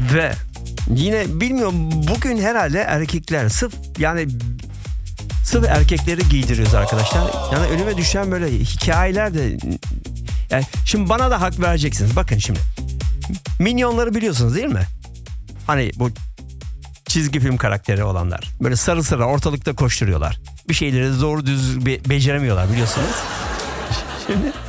Ve yine bilmiyorum, bugün herhalde erkekler sırf erkekleri giydiriyoruz arkadaşlar. Yani önüme düşen böyle hikayeler de, yani şimdi bana da hak vereceksiniz. Bakın şimdi. Minyonları biliyorsunuz değil mi? Hani bu çizgi film karakteri olanlar. Böyle sarı sarı ortalıkta koşturuyorlar. Bir şeyleri doğru düz beceremiyorlar biliyorsunuz. Şimdi